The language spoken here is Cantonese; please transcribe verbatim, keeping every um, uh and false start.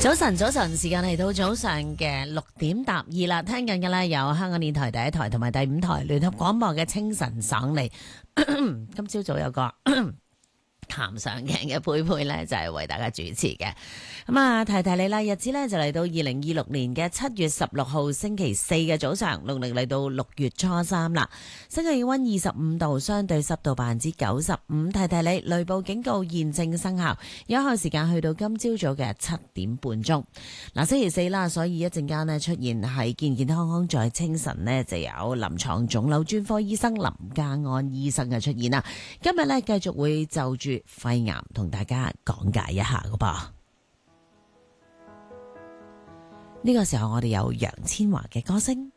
早晨，早晨，時間嚟到早上嘅六點踏二啦。聽緊嘅咧有香港電台第一台同埋第五台聯合廣播嘅清晨爽利。今朝早有個談上鏡嘅佩佩咧，就係、是、為大家主持嘅。咁啊，提提你啦，日子咧就嚟到二零二六年嘅七月十六號星期四嘅早上，農曆嚟到六月初三啦。室外氣溫二十五度，相對濕度百分之九十五。提提你，雷暴警告現正生效，有效時間去到今朝早嘅七點半鐘。嗱，星期四啦，所以一陣間呢出現係健健康康在清晨呢，就有臨床腫瘤專科醫生林家安醫生嘅出現啦。今日呢，繼續會就住肺癌同大家講解一下噶噃。呢個時候我哋有楊千嬅嘅歌聲。